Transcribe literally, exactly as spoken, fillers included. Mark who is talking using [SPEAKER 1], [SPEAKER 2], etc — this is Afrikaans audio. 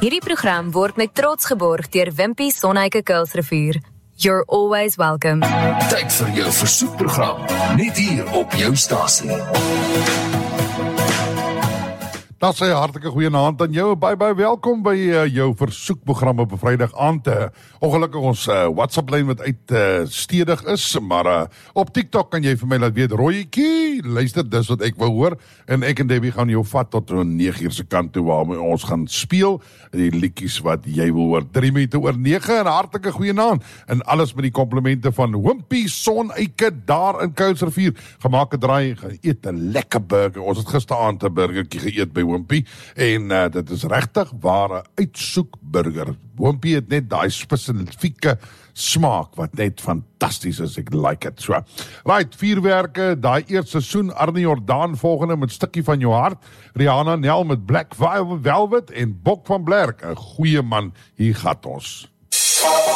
[SPEAKER 1] Hierdie program word met trots geborg deur Wimpy Sonheike Kuilsrivier. You're always welcome.
[SPEAKER 2] Tyd vir jou versoekprogram, net hier op jou stasie.
[SPEAKER 3] Dat sê hartelike goeie aand aan jou, baie baie welkom by uh, jou versoekprogram op 'n Vrydag aand. Uh, ongelukkig ons uh, WhatsApp-lyn wat uit uh, stedig is, maar uh, op TikTok kan jy vir my laat weet, Rooietjie, luister, dis wat ek wou hoor, en ek en Debbie gaan jou vat tot nege uur se kant toe, waarmee ons gaan speel, die liedjies wat jy wil hoor, drie minute oor nege, en hartelike goeie aand, en alles met die komplimente van Wimpy Sonheike daar in Kuilsrivier, gemaak 'n draai, eet 'n lekker burger, ons het gisteraand 'n burgertjie geëet by Wimpy, en uh, dit is regtig ware uitsoekburger. Wimpy het net daai spesifieke smaak wat net fantasties is, ek like it. So, right, vierwerke, daai eerste seisoen, Arnie Jordaan volgende met Stukkie van jou hart, Rihanna Nel met Black Velvet en Bok van Blerk, 'n goeie man, hier gaat ons.